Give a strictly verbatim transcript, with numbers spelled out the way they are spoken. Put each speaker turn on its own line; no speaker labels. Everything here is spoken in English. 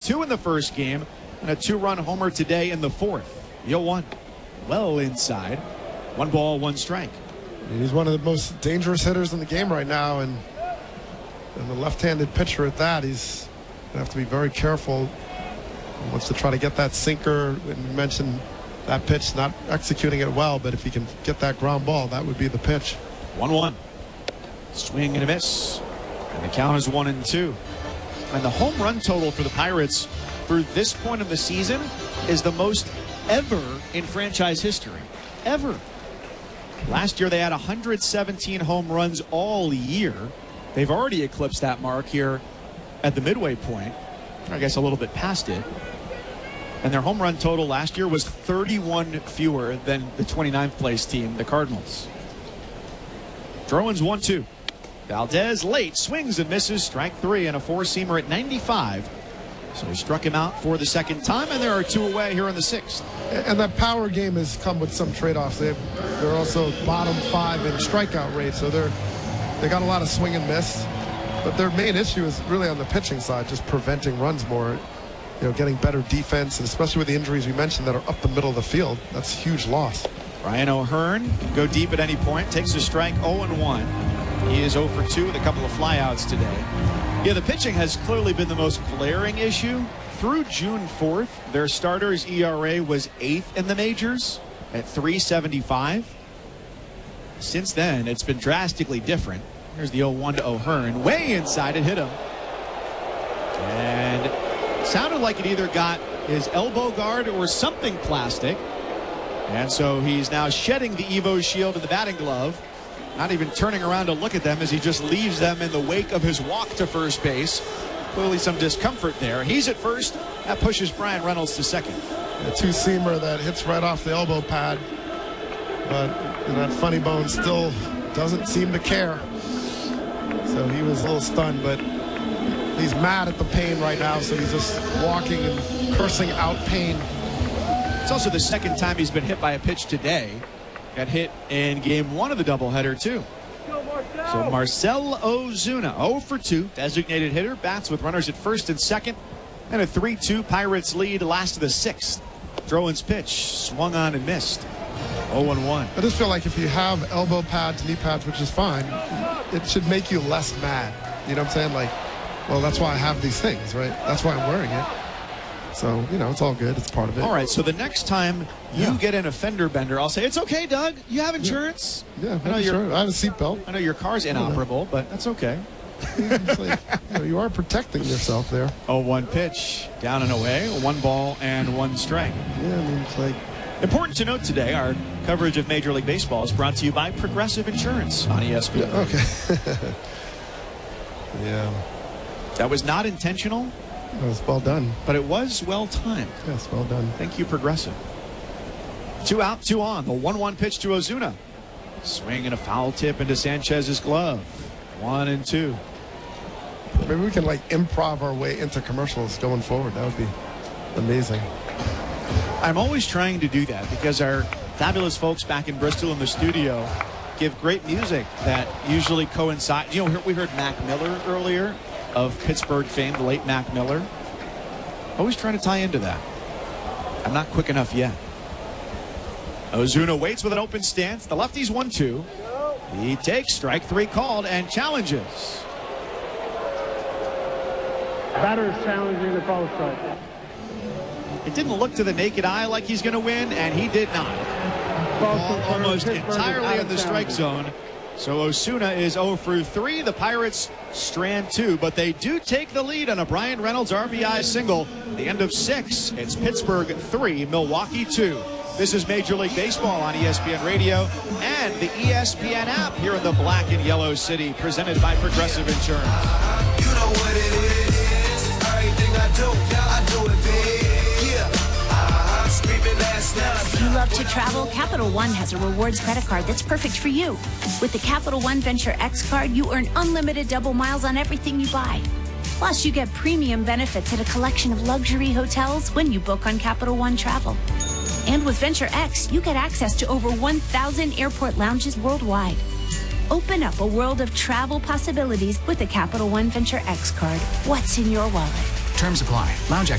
two in the first game, and a two-run homer today in the fourth. The oh one. Well inside. One ball, one strike.
He's one of the most dangerous hitters in the game right now, and, and the left-handed pitcher at that. He's going to have to be very careful. He wants to try to get that sinker. And you mentioned that pitch, not executing it well, but if he can get that ground ball, that would be the pitch.
one one. Swing and a miss. And the count is one and two. And the home run total for the Pirates through this point of the season is the most ever in franchise history. Ever. Last year they had one hundred seventeen home runs all year. They've already eclipsed that mark here at the midway point. I guess a little bit past it. And their home run total last year was thirty-one fewer than the twenty-ninth place team, the Cardinals. Throw-ins one two. Valdez late, swings and misses, strike three, and a four-seamer at ninety-five. So he struck him out for the second time, and there are two away here in the sixth.
And that power game has come with some trade-offs. They, they're also bottom five in strikeout rate, so they're they got a lot of swing and miss. But their main issue is really on the pitching side, just preventing runs more. You know, getting better defense, and especially with the injuries we mentioned that are up the middle of the field. That's a huge loss.
Ryan O'Hearn can go deep at any point, takes a strike, oh and one. He is oh for two with a couple of flyouts today. Yeah, the pitching has clearly been the most glaring issue. Through June fourth, their starter's E R A was eighth in the majors at three seventy-five. Since then, it's been drastically different. Here's the oh one to O'Hearn. Way inside, it hit him. And it sounded like it either got his elbow guard or something plastic. And so he's now shedding the Evo shield and the batting glove. Not even turning around to look at them as he just leaves them in the wake of his walk to first base. Clearly some discomfort there. He's at first. That pushes Brian Reynolds to second.
A two-seamer that hits right off the elbow pad. But you know, that funny bone still doesn't seem to care. So he was a little stunned, but he's mad at the pain right now, so he's just walking and cursing out pain.
It's also the second time he's been hit by a pitch today. Got hit in game one of the doubleheader, too. So Marcell Ozuna, oh for two, designated hitter, bats with runners at first and second, and a three two Pirates lead last of the sixth. Throw-ins pitch, swung on and missed. oh and one.
I just feel like if you have elbow pads, knee pads, which is fine, it should make you less mad. You know what I'm saying? Like, well, that's why I have these things, right? That's why I'm wearing it. So, you know, it's all good. It's part of it.
All right, so the next time you
Yeah.
get in a fender bender, I'll say, it's okay, Doug. You have insurance.
Yeah,
I know
I'm
your
sure. I have a seatbelt.
I know your car's inoperable, but that's okay.
It's like, you know, you are protecting yourself there.
oh one pitch, down and away, one ball and one strike.
Yeah, I mean, it's like...
Important to note today, our coverage of Major League Baseball is brought to you by Progressive Insurance on E S P N.
Yeah, okay. Yeah.
That was not intentional,
That was well done.
but it was well timed.
Yes, well done.
Thank you, Progressive. Two out, two on. The one one pitch to Ozuna. Swing and a foul tip into Sanchez's glove. One and two.
Maybe we can, like, improv our way into commercials going forward. That would be amazing.
I'm always trying to do that because our fabulous folks back in Bristol in the studio give great music that usually coincides. You know, we heard Mac Miller earlier of Pittsburgh fame, the late Mac Miller. Always trying to tie into that. I'm not quick enough yet. Ozuna waits with an open stance. The lefty's one two. He takes strike three called and challenges.
Batter is challenging the call strike.
It didn't look to the naked eye like he's going to win, and he did not. Ball almost entirely in the strike zone. So Ozuna is oh for three. The Pirates strand two, but they do take the lead on a Brian Reynolds R B I single. The end of six. It's Pittsburgh three, Milwaukee two. This is Major League Baseball on E S P N Radio and the E S P N app here in the black and yellow city, presented by Progressive Insurance.
You know what it is. Everything I do, I do it big. Yeah. Uh-huh. Screaming last night.
If you love to travel, Capital One has a rewards credit card that's perfect for you. With the Capital One Venture X card, you earn unlimited double miles on everything you buy. Plus, you get premium benefits at a collection of luxury hotels when you book on Capital One Travel. And with Venture X, you get access to over one thousand airport lounges worldwide. Open up a world of travel possibilities with the Capital One Venture X card. What's in your wallet?
Terms apply. Lounge